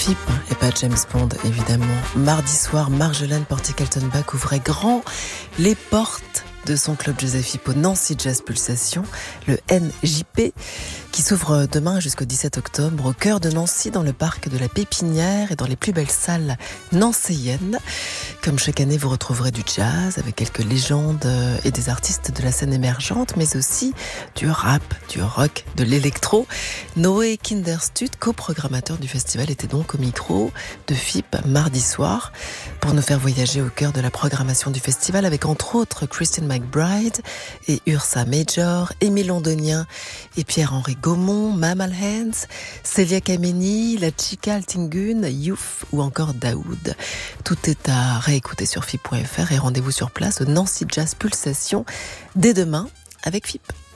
FIP et pas James Bond, évidemment. Mardi soir, Marjolaine Portier-Kaltenbach ouvrait grand les portes de son club Joseph Hippo Nancy Jazz Pulsation, le NJP, qui s'ouvre demain jusqu'au 17 octobre au cœur de Nancy, dans le parc de la Pépinière et dans les plus belles salles nancéennes. Comme chaque année, vous retrouverez du jazz avec quelques légendes et des artistes de la scène émergente, mais aussi du rap, du rock, de l'électro. Noé Kinderstut, coprogrammateur du festival, était donc au micro de FIP mardi soir pour nous faire voyager au cœur de la programmation du festival avec entre autres Christine McBride et Ursa Major, Émile Londonien et Pierre-Henri Gaumont, Mamal Hands, Célia Kameni, La Chica Altingun, Youf ou encore Daoud. Tout est à réécouter sur FIP.fr et rendez-vous sur place au Nancy Jazz Pulsation dès demain avec FIP.